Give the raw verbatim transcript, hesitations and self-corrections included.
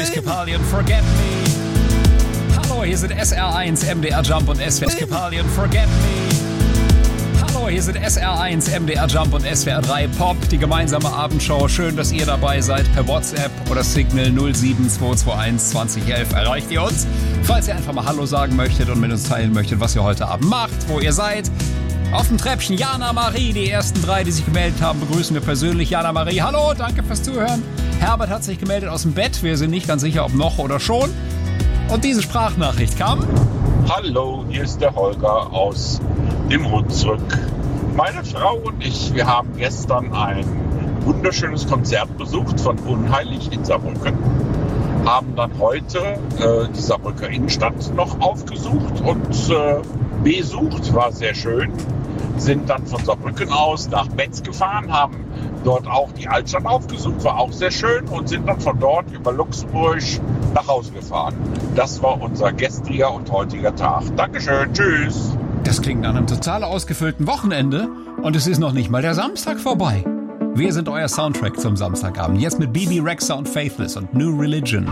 Episcopalian Forget Me. Hallo, hier sind S R eins, M D R Jump und S W R Episcopalian Forget Me. Hallo, hier sind S R eins, M D R Jump und S W R drei Pop, die gemeinsame Abendshow. Schön, dass ihr dabei seid. Per WhatsApp oder Signal null sieben zwei zwei eins zwanzig elf erreicht ihr uns. Falls ihr einfach mal Hallo sagen möchtet und mit uns teilen möchtet, was ihr heute Abend macht, wo ihr seid. Auf dem Treppchen Jana Marie, die ersten drei, die sich gemeldet haben, begrüßen wir persönlich. Jana Marie, hallo, danke fürs Zuhören. Herbert hat sich gemeldet aus dem Bett, wir sind nicht ganz sicher, ob noch oder schon. Und diese Sprachnachricht kam. Hallo, hier ist der Holger aus dem Hunsrück. Meine Frau und ich, wir haben gestern ein wunderschönes Konzert besucht von Unheilig in Saarbrücken. Haben dann heute äh, die Saarbrücker Innenstadt noch aufgesucht und äh, besucht, war sehr schön. Sind dann von Saarbrücken aus nach Metz gefahren, haben dort auch die Altstadt aufgesucht, war auch sehr schön und sind dann von dort über Luxemburg nach Hause gefahren. Das war unser gestriger und heutiger Tag. Dankeschön, tschüss. Das klingt nach einem total ausgefüllten Wochenende und es ist noch nicht mal der Samstag vorbei. Wir sind euer Soundtrack zum Samstagabend. Jetzt mit B B Rexha und Faithless und New Religion.